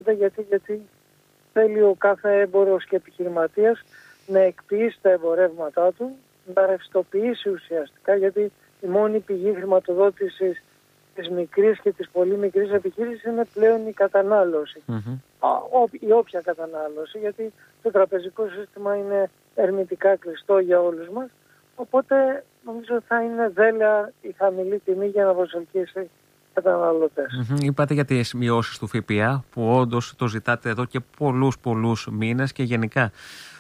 γιατί θέλει ο κάθε έμπορος και επιχειρηματίας να εκποιήσει τα εμπορεύματά του, να ρευστοποιήσει ουσιαστικά, γιατί η μόνη πηγή χρηματοδότησης της μικρής και της πολύ μικρής επιχείρησης είναι πλέον η κατανάλωση. Η όποια κατανάλωση, γιατί το τραπεζικό σύστημα είναι ερμητικά κλειστό για όλους μας, οπότε νομίζω θα είναι δέλεα η χαμηλή τιμή για να προσελκύσει καταναλωτές. Είπατε για τις μειώσεις του ΦΠΑ που όντως το ζητάτε εδώ και πολλούς μήνες και γενικά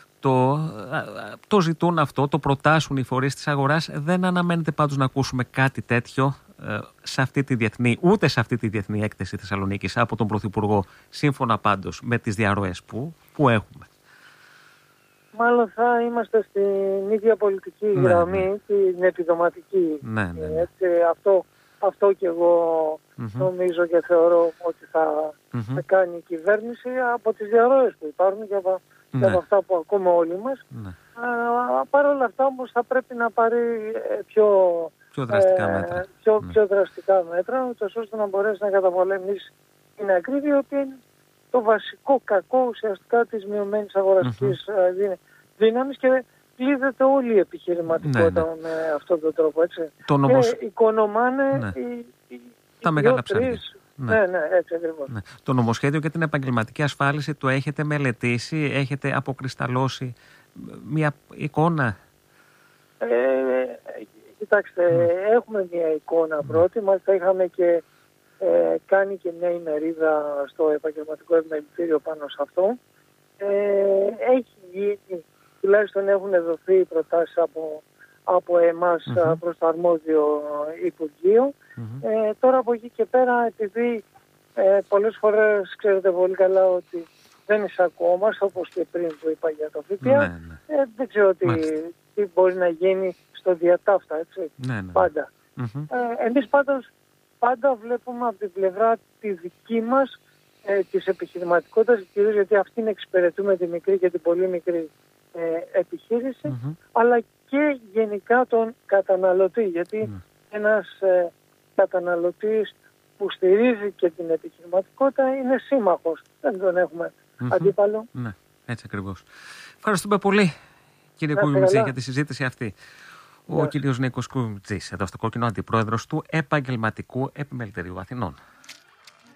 το ζητούν αυτό, το προτάσουν οι φορείς της αγοράς. Δεν αναμένεται πάντως να ακούσουμε κάτι τέτοιο ούτε σε αυτή τη διεθνή έκθεση Θεσσαλονίκης από τον Πρωθυπουργό, σύμφωνα πάντως με τις διαρροές που έχουμε. Μάλλον θα είμαστε στην ίδια πολιτική γραμμή, την επιδοματική. Έτσι, αυτό και εγώ νομίζω και θεωρώ ότι θα κάνει η κυβέρνηση από τις διαρροές που υπάρχουν και από αυτά που ακούμε όλοι μας. Παρ' όλα αυτά όμως θα πρέπει να πάρει πιο δραστικά μέτρα, ώστε να μπορέσει να καταπολεμήσει την ακρίβεια, που είναι το βασικό κακό ουσιαστικά της μειωμένης αγοραστικής δύναμης, και πλήττεται όλη η επιχειρηματικότητα με αυτόν τον τρόπο. Έτσι. Και οικονομάνε τα μεγάλα ψάρια. Έτσι ακριβώς. Το νομοσχέδιο και την επαγγελματική ασφάλιση το έχετε μελετήσει, έχετε αποκρισταλώσει μια εικόνα? Κοιτάξτε, έχουμε μια εικόνα πρώτη, μάλιστα είχαμε και κάνει και μια ημερίδα στο επαγγελματικό επιμελητήριο πάνω σε αυτό. Έχει γίνει, τουλάχιστον έχουν δοθεί προτάσεις από εμάς προς το αρμόδιο Υπουργείο. Τώρα από εκεί και πέρα, επειδή πολλές φορές ξέρετε πολύ καλά ότι δεν εισακόμαστε, όπως και πριν που είπα για το ΦΠΑ, δεν ξέρω τι μπορεί να γίνει στο διατάφτα, έτσι, πάντα. Εμείς πάντα βλέπουμε από την πλευρά τη δική μας της επιχειρηματικότητας, κυρίως γιατί αυτήν εξυπηρετούμε τη μικρή και την πολύ μικρή επιχείρηση, αλλά και γενικά τον καταναλωτή, γιατί ένας καταναλωτής που στηρίζει και την επιχειρηματικότητα είναι σύμμαχος, δεν τον έχουμε αντίπαλο. Ναι, έτσι ακριβώς. Ευχαριστούμε πολύ, κύριε Κουμιτζή, για τη συζήτηση αυτή. Ο κύριος Νίκος Κουμιτζής, εδώ στο Κόκκινο, αντιπρόεδρος του Επαγγελματικού Επιμελητηρίου Αθηνών.